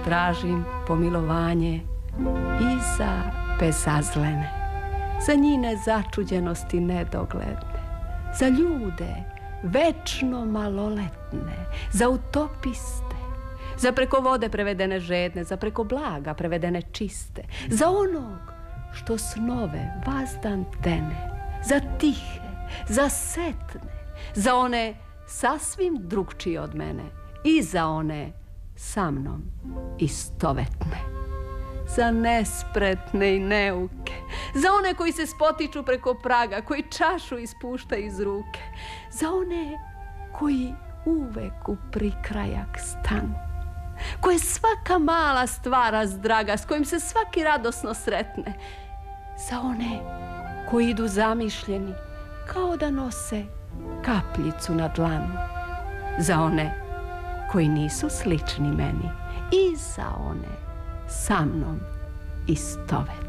tražim pomilovanje i za bezazlene, za njine začuđenosti nedogledne, za ljude večno maloletne, za utopiste, za preko vode prevedene žedne, za preko blaga prevedene čiste, za onog što snove vazdan tene, za tihe, za setne, za one sasvim drugčije od mene i za one sa mnom istovetne, za nespretne i neuke, za one koji se spotiču preko praga, koji čašu ispuštaju iz ruke, za one koji uvek u prikrajak stanu, koje svaka mala stvar razdraga, s kojim se svaki radosno sretne, za one koji idu zamišljeni kao da nose kapljicu na dlanu, za one koji nisu slični meni i za one sa mnom istovetne.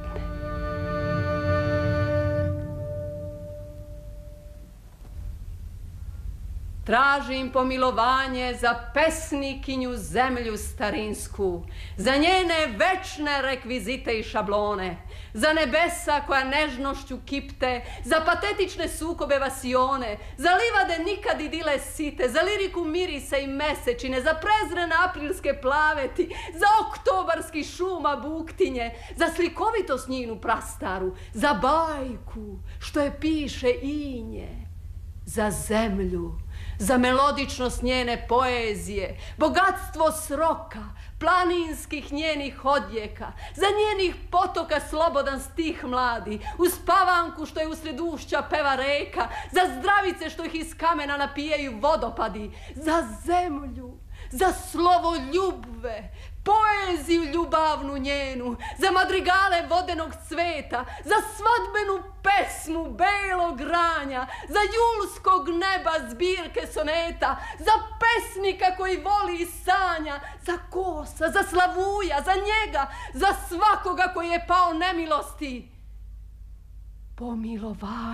Tražim pomilovanje za pesnikinju zemlju starinsku, za njene večne rekvizite i šablone, za nebesa koja nežnošću kipte, za patetične sukobe vasione, za livade nikad idile site, za liriku mirisa i mesečine, za prezrene aprilske plaveti, za oktobarski šuma buktinje, za slikovitost njinu prastaru, za bajku što je piše inje, za zemlju, za melodičnost njene poezije, bogatstvo sroka, planinskih njenih odjeka, za njenih potoka slobodan stih mladi, uz pavanku što je usred ušća peva reka, za zdravice što ih iz kamena napijaju vodopadi, za zemlju, za slovo ljubve, poeziju ljubavnu njenu, za madrigale vodenog cveta, za svadbenu pesmu belog granja, za julskog neba zbirke soneta, za pesnika koji voli i sanja, za kosa, za slavuja, za njega, za svakoga koji je pao nemilosti. Pomilovanje.